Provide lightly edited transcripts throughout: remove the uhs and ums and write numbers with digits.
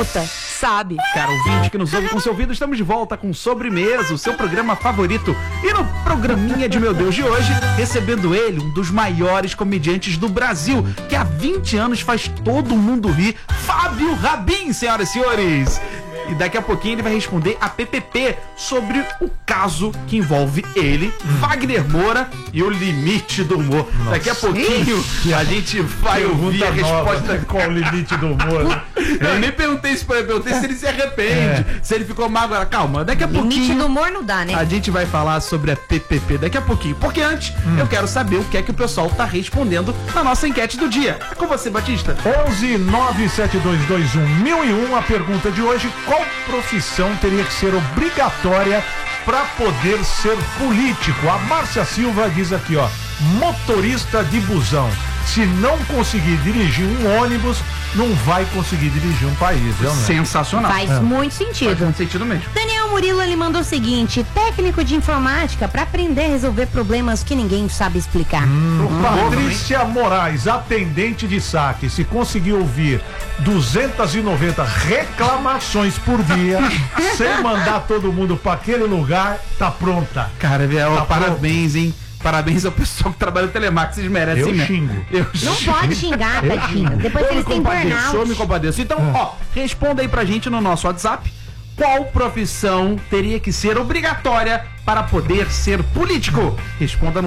sabe. Cara, ouvinte que nos ouve com seu ouvido, estamos de volta com Sobremesa, o seu programa favorito. E no programinha de Meu Deus de hoje, recebendo ele, um dos maiores comediantes do Brasil, que há 20 anos faz todo mundo rir, Fábio Rabin, senhoras e senhores. E daqui a pouquinho ele vai responder a PPP sobre o caso que envolve ele, Wagner Moura e o limite do humor. Nossa. Daqui a pouquinho a gente vai ouvir a resposta. Qual o limite do humor? Né? Eu nem perguntei isso pra ele, perguntei se ele se arrepende, se ele ficou magoado. Calma, daqui a pouquinho. Limite do humor não dá, né? A gente vai falar sobre a PPP daqui a pouquinho. Porque antes, eu quero saber o que é que o pessoal tá respondendo na nossa enquete do dia. É com você, Batista. 11-97221-1001, a pergunta de hoje: qual profissão teria que ser obrigatória para poder ser político? A Márcia Silva diz aqui, ó, motorista de busão. Se não conseguir dirigir um ônibus, não vai conseguir dirigir um país. Sensacional. Faz muito sentido. Faz muito sentido mesmo. Daniel Murilo, ele mandou o seguinte: técnico de informática para aprender a resolver problemas que ninguém sabe explicar. Patrícia Moraes, atendente de saque, se conseguir ouvir 290 reclamações por dia, sem mandar todo mundo para aquele lugar, tá pronta. Cara, parabéns, hein? Parabéns ao pessoal que trabalha no telemarketing, vocês merecem. Eu xingo. Não pode xingar, tadinho. Depois eles têm burnout. Eu me compadeço. Então, ó, responda aí pra gente no nosso WhatsApp. Qual profissão teria que ser obrigatória para poder ser político? Responda no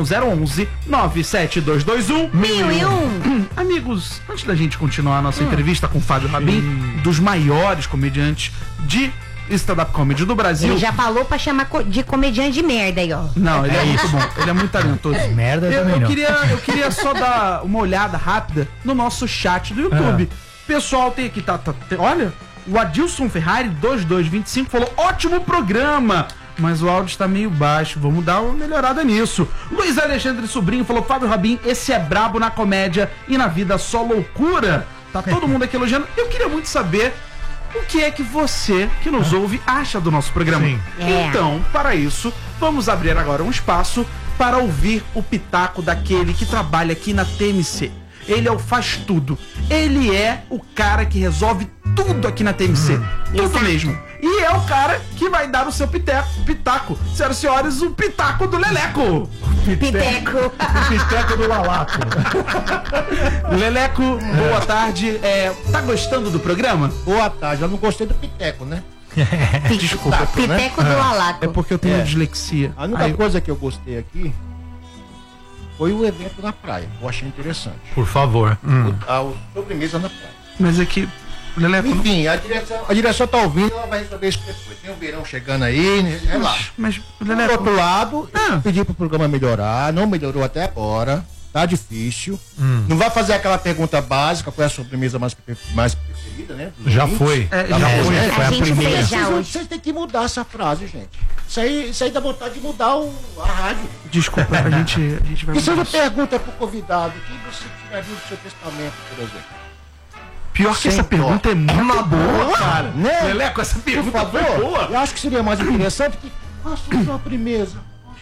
011-97221-1001. Amigos, antes da gente continuar a nossa entrevista com o Fábio Rabin, dos maiores comediantes de stand-up comedy do Brasil. Ele já falou pra chamar de comediante de merda aí, ó. Não, ele é muito bom. Ele é muito talentoso. Merda eu também não. Eu queria só dar uma olhada rápida no nosso chat do YouTube. Pessoal, tem aqui, olha, o Adilson Ferrari 2225 falou: ótimo programa, mas o áudio está meio baixo, vamos dar uma melhorada nisso. Luiz Alexandre Sobrinho falou: Fábio Rabin, esse é brabo na comédia e na vida só loucura. Tá todo mundo aqui elogiando. Eu queria muito saber o que é que você, que nos ouve, acha do nosso programa. Sim. Então, para isso, vamos abrir agora um espaço para ouvir o pitaco daquele que trabalha aqui na TMC. Ele é o faz tudo. Ele é o cara que resolve tudo aqui na TMC. Tudo mesmo. E é o cara que vai dar o seu pitaco. Senhoras e senhores, o pitaco do Leleco. Piteco. O piteco do Lalaco. Leleco, boa tarde. Tá gostando do programa? Boa tarde, eu não gostei do piteco, né? Desculpa. Piteco do Lalaco. É porque eu tenho dislexia. A única coisa que eu gostei aqui foi o evento na praia. Eu achei interessante. Por favor. A sobremesa na praia. Mas é que, Leleco... Enfim, a direção tá ouvindo, ela vai resolver isso depois. Tem o verão chegando aí, relaxa. Mas, Por Leleco... outro lado, eu pedi pro programa melhorar, não melhorou até agora, tá difícil. Não vai fazer aquela pergunta básica, qual é a sobremesa mais preferida, né? Já foi. A gente fez já hoje. Vocês têm que mudar essa frase, gente. Isso aí dá vontade de mudar a rádio. Desculpa, a gente vai... E se você pergunta pro convidado, o que você tiraria do seu testamento, por exemplo? Pior que essa pergunta é muito boa, cara. Né? Leleco, essa pergunta Por foi favor, boa. eu acho que seria mais interessante que qual a sua sobremesa?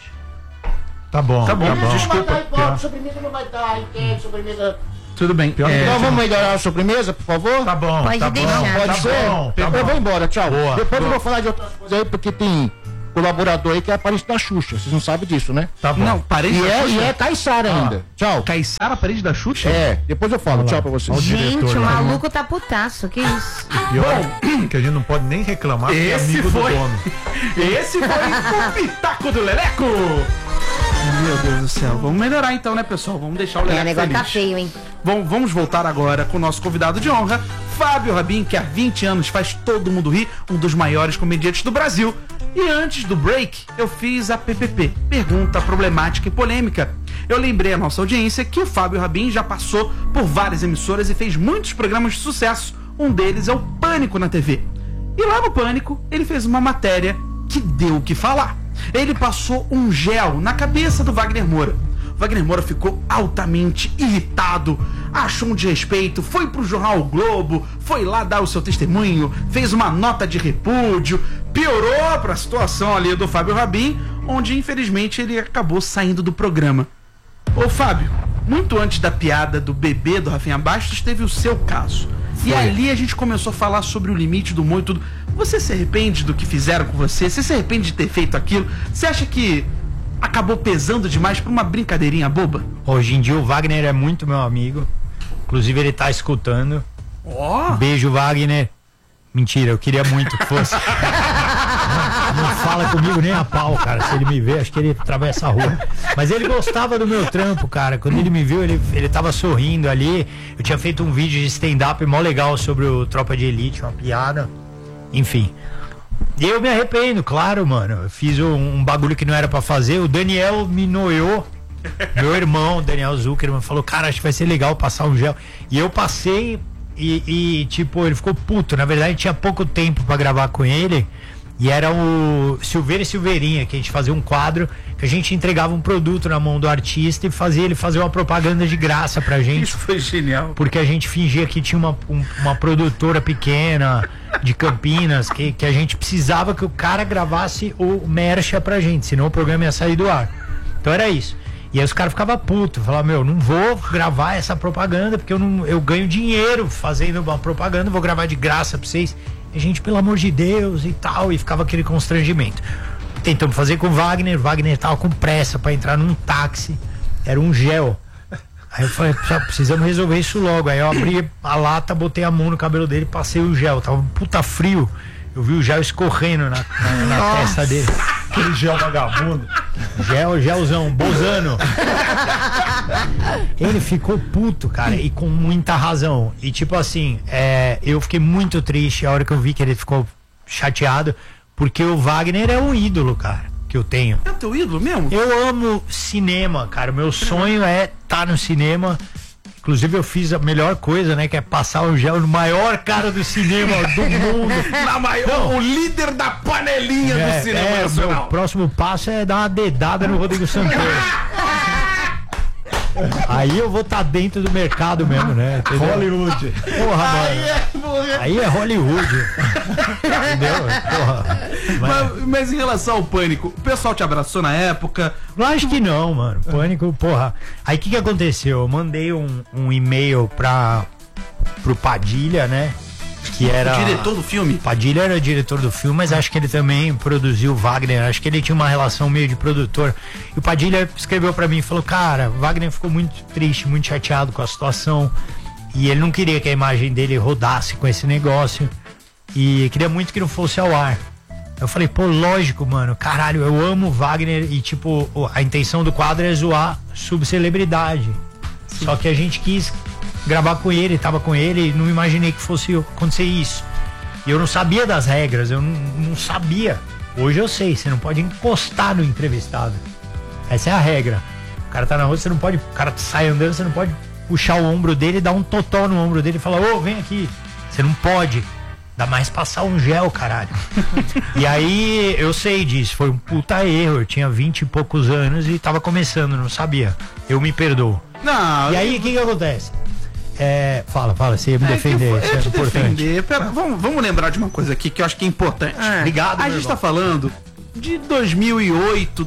Tá bom. Desculpa. Sobremesa não vai dar, entende? Sobremesa... Tudo bem. Então vamos melhorar a sobremesa, por favor? Tá bom. Pode deixar. Pode ser? Bom, Eu vou embora, tchau. Boa. Depois eu vou falar de outras coisas aí, porque tem colaborador aí que é parente da Xuxa. Vocês não sabem disso, né? Tá bom. Não, parede da Xuxa. E é Caiçara ainda. Tchau. Caiçara, parede da Xuxa? Depois eu falo. Tchau pra vocês. Gente, o lá. maluco tá putaço, que isso? E olha, que a gente não pode nem reclamar, porque é Esse amigo foi- do dono. Esse foi o pitaco do Leleco. Meu Deus do céu. Vamos melhorar então, né, pessoal? Vamos deixar o O Leleco negócio feliz. tá feio, hein? Vamos voltar agora com o nosso convidado de honra, Fábio Rabin, que há 20 anos faz todo mundo rir, um dos maiores comediantes do Brasil. E antes do break, eu fiz a PPP, pergunta problemática e polêmica. Eu lembrei a nossa audiência que o Fábio Rabin já passou por várias emissoras e fez muitos programas de sucesso. Um deles é o Pânico na TV. E lá no Pânico, ele fez uma matéria que deu o que falar. Ele passou um gel na cabeça do Wagner Moura. Wagner Moura ficou altamente irritado, achou um desrespeito, foi pro jornal O Globo, foi lá dar o seu testemunho, fez uma nota de repúdio, piorou pra situação ali do Fábio Rabin, onde infelizmente ele acabou saindo do programa. Ô Fábio, muito antes da piada do bebê do Rafinha Bastos, teve o seu caso. E ali a gente começou a falar sobre o limite do humor e tudo. Você se arrepende do que fizeram com você? Você se arrepende de ter feito aquilo? Você acha que acabou pesando demais por uma brincadeirinha boba? Hoje em dia o Wagner é muito meu amigo. Inclusive ele tá escutando. Beijo, Wagner. Mentira, eu queria muito que fosse. Não fala comigo nem a pau, cara. Se ele me vê, acho que ele atravessa a rua. Mas ele gostava do meu trampo, cara. Quando ele me viu, ele tava sorrindo ali. Eu tinha feito um vídeo de stand-up mó legal sobre o Tropa de Elite, uma piada. Enfim. E eu me arrependo, claro, mano. Eu fiz um bagulho que não era pra fazer. O Daniel me noiou. Meu irmão, Daniel Zuckerman, falou: cara, acho que vai ser legal passar um gel. E eu passei e tipo, ele ficou puto. Na verdade, tinha pouco tempo pra gravar com ele. E era o Silveira e Silveirinha, que a gente fazia um quadro que a gente entregava um produto na mão do artista e fazia ele fazer uma propaganda de graça pra gente. Isso foi genial. Porque a gente fingia que tinha uma produtora pequena de Campinas, que a gente precisava que o cara gravasse o mercha pra gente, senão o programa ia sair do ar. Então era isso. E aí os caras ficavam putos, falavam: meu, não vou gravar essa propaganda porque eu ganho dinheiro fazendo uma propaganda, vou gravar de graça pra vocês. E a gente, pelo amor de Deus e tal, e ficava aquele constrangimento. Tentamos fazer com o Wagner tava com pressa pra entrar num táxi, era um gel. Aí eu falei: precisamos resolver isso logo. Aí eu abri a lata, botei a mão no cabelo dele, passei o gel, tava um puta frio. Eu vi o gel escorrendo na testa dele. Aquele gel vagabundo. Gelzão, Bozano. Ele ficou puto, cara, e com muita razão. E tipo assim, eu fiquei muito triste a hora que eu vi que ele ficou chateado, porque o Wagner é um ídolo, cara, que eu tenho. É o teu ídolo mesmo? Eu amo cinema, cara. Meu sonho é estar no cinema. Inclusive eu fiz a melhor coisa, né? Que é passar o gel no maior cara do cinema do mundo. O líder da panelinha do cinema nacional. O próximo passo é dar uma dedada no Rodrigo Santoro. Aí eu vou estar dentro do mercado mesmo, né? Entendeu? Hollywood. Porra, mano. Aí é Hollywood. Entendeu? Porra. Mas em relação ao Pânico, o pessoal te abraçou na época? Acho que não, mano. Pânico, porra. Aí o que aconteceu? Eu mandei um e-mail pro Padilha, né? Que era o diretor do filme? Padilha era o diretor do filme, mas acho que ele também produziu o Wagner. Acho que ele tinha uma relação meio de produtor. E o Padilha escreveu pra mim e falou: cara, o Wagner ficou muito triste, muito chateado com a situação. E ele não queria que a imagem dele rodasse com esse negócio. E queria muito que não fosse ao ar. Eu falei: pô, lógico, mano. Caralho, eu amo o Wagner. E tipo, a intenção do quadro é zoar subcelebridade. Só que a gente quis gravar com ele, tava com ele, e não imaginei que fosse acontecer isso. E eu não sabia das regras, eu não sabia. Hoje eu sei, você não pode encostar no entrevistado. Essa é a regra. O cara tá na rua, você não pode, o cara sai andando, você não pode puxar o ombro dele, dar um totó no ombro dele e falar: ô, vem aqui. Você não pode. Ainda mais passar um gel, caralho. E aí eu sei disso, foi um puta erro. Eu tinha 20 e poucos anos e tava começando, não sabia. Eu me perdoo. Não. E aí o que acontece? Fala, você ia me defender. Isso é importante. Pera, vamos lembrar de uma coisa aqui que eu acho que é importante. Obrigado, a gente tá falando de 2008,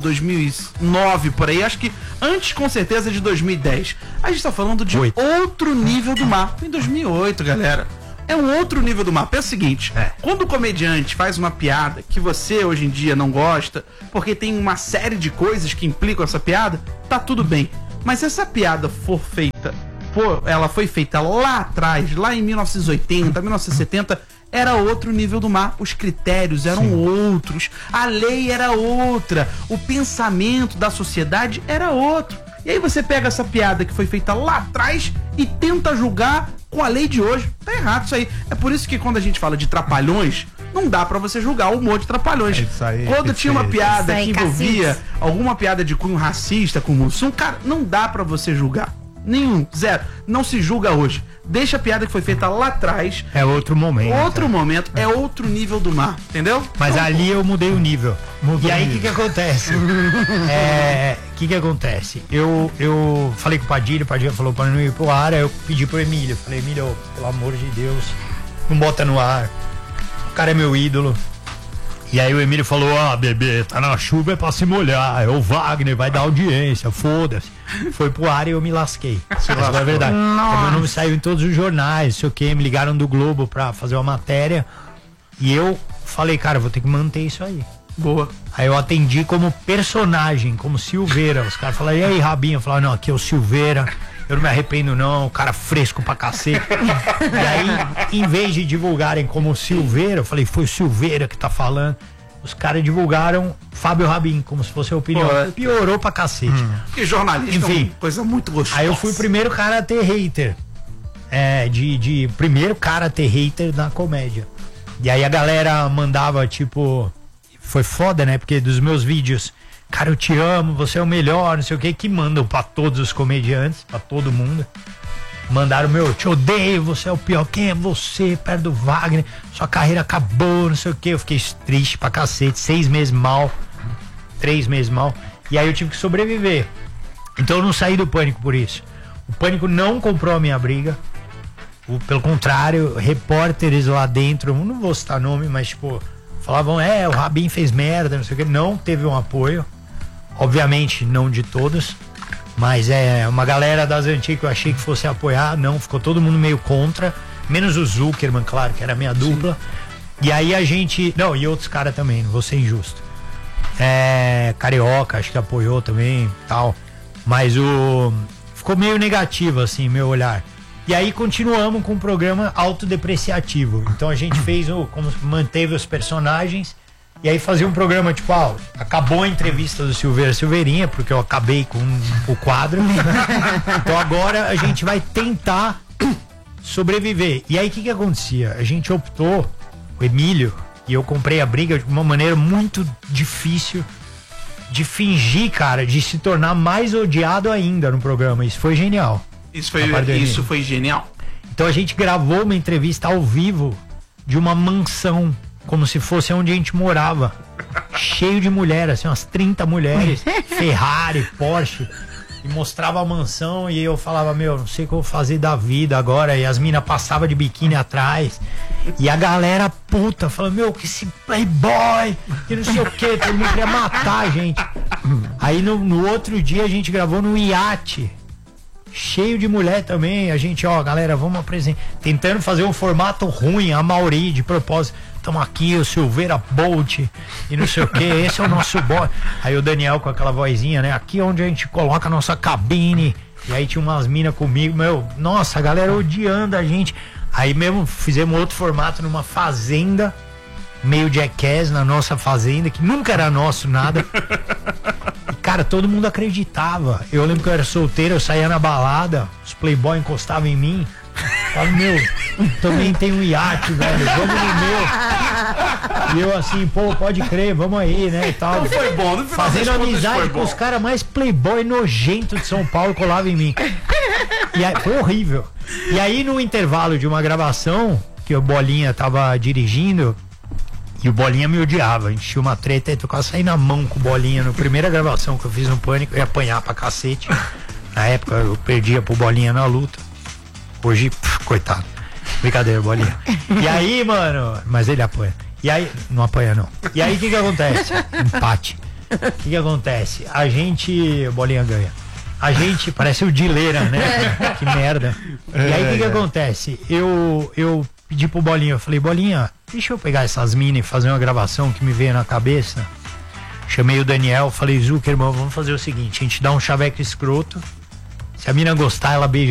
2009, por aí. Acho que antes, com certeza, de 2010. A gente tá falando de outro nível do mar. Em 2008, galera. É um outro nível do mar. Pensa o seguinte: quando o comediante faz uma piada que você hoje em dia não gosta, porque tem uma série de coisas que implicam essa piada, tá tudo bem. Mas se essa piada for feita, ela foi feita lá atrás, lá em 1980, 1970, era outro nível do mar. Os critérios eram outros, a lei era outra, o pensamento da sociedade era outro. E aí você pega essa piada que foi feita lá atrás e tenta julgar com a lei de hoje. Tá errado isso aí. É por isso que quando a gente fala de trapalhões, não dá pra você julgar o humor de trapalhões. Quando tinha uma piada que envolvia alguma piada de cunho racista com o Mussum, cara, não dá pra você julgar. Nenhum, zero. Não se julga hoje. Deixa a piada que foi feita lá atrás. É outro momento. Outro momento, é outro nível do mar, entendeu? Mas então, ali eu mudei o nível. E aí o que acontece? O que acontece? Eu falei com o Padilha falou pra não ir pro ar, aí eu pedi pro Emílio. Falei: Emílio, pelo amor de Deus, não bota no ar. O cara é meu ídolo. E aí o Emílio falou, bebê, tá na chuva é pra se molhar, é o Wagner, vai dar audiência, foda-se. Foi pro ar e eu me lasquei. Isso é verdade. O meu nome saiu em todos os jornais, não sei o que, me ligaram do Globo pra fazer uma matéria. E eu falei, cara, vou ter que manter isso aí. Boa. Aí eu atendi como personagem, como Silveira. Os caras falaram, e aí, Rabinho? Eu falava, não, aqui é o Silveira. Eu não me arrependo não, o cara fresco pra cacete. E aí, em vez de divulgarem como Silveira, eu falei, foi o Silveira que tá falando. Os caras divulgaram Fábio Rabin, como se fosse a opinião. Piorou pra cacete. E jornalista, enfim, coisa muito gostosa. Aí eu fui o primeiro cara a ter hater. Primeiro cara a ter hater na comédia. E aí a galera mandava, tipo... Foi foda, né? Porque dos meus vídeos... Cara, eu te amo, você é o melhor, não sei o que mandam pra todos os comediantes, pra todo mundo. Mandaram, meu, te odeio, você é o pior, quem é você, perto do Wagner, sua carreira acabou, não sei o que. Eu fiquei triste pra cacete, 6 meses mal, 3 meses mal. E aí eu tive que sobreviver. Então eu não saí do Pânico por isso. O Pânico não comprou a minha briga. Pelo contrário, repórteres lá dentro, não vou citar nome, mas tipo, falavam, o Rabin fez merda, não sei o que. Não teve um apoio. Obviamente, não de todos, mas uma galera das antigas que eu achei que fosse apoiar, não, ficou todo mundo meio contra, menos o Zuckerman, claro, que era a minha dupla. Sim. E aí a gente, não, e outros caras também, não vou ser injusto. Carioca, acho que apoiou também, tal, mas ficou meio negativo, assim, meu olhar. E aí continuamos com o programa autodepreciativo, então a gente fez como manteve os personagens. E aí fazia um programa tipo, acabou a entrevista do Silveirinha, porque eu acabei com o quadro. Então agora a gente vai tentar sobreviver. E aí o que acontecia? A gente optou, o Emílio e eu comprei a briga de uma maneira muito difícil de fingir, cara, de se tornar mais odiado ainda no programa. Isso foi genial. Isso foi genial. Então a gente gravou uma entrevista ao vivo de uma mansão, como se fosse onde a gente morava, cheio de mulheres, assim, umas 30 mulheres, Ferrari, Porsche, e mostrava a mansão e eu falava, meu, não sei o que eu vou fazer da vida agora, e as minas passavam de biquíni atrás, e a galera puta, falando, meu, que esse playboy, que não sei o que, todo mundo queria matar a gente. Aí no outro dia a gente gravou no iate, cheio de mulher também, a gente, galera, vamos apresentar, tentando fazer um formato ruim, a Mauri, de propósito. Estamos aqui, o Silveira Bolt e não sei o que, esse é o nosso boy. Aí o Daniel com aquela vozinha, né? Aqui é onde a gente coloca a nossa cabine. E aí tinha umas minas comigo, nossa, a galera odiando a gente. Aí mesmo fizemos outro formato numa fazenda, meio Jackass na nossa fazenda, que nunca era nosso, nada. E cara, todo mundo acreditava. Eu lembro que eu era solteiro, eu saía na balada, os playboy encostavam em mim. Falei, meu, também tem um iate, velho, vamos no meu. E eu assim, pode crer, vamos aí, né, e tal. Não foi bom, não foi fazendo amizade com os caras mais playboy nojento de São Paulo, colavam em mim. E aí, foi horrível. E aí, no intervalo de uma gravação, que o Bolinha tava dirigindo, e o Bolinha me odiava, a gente tinha uma treta, e eu quase saí na mão com o Bolinha, na primeira gravação que eu fiz no Pânico, eu ia apanhar pra cacete. Na época, eu perdia pro Bolinha na luta. Hoje, coitado. Brincadeira, Bolinha. E aí, mano, mas ele apanha. E aí, não apanha não. E aí, o que acontece? Empate. O que acontece? A gente, Bolinha ganha. A gente, parece o Dileira, né? Que merda. E aí, o que acontece? Eu pedi pro Bolinha, eu falei, Bolinha, deixa eu pegar essas minas e fazer uma gravação que me veio na cabeça. Chamei o Daniel, falei, Zuckerman, vamos fazer o seguinte, a gente dá um chaveco escroto. Se a mina gostar, ela beija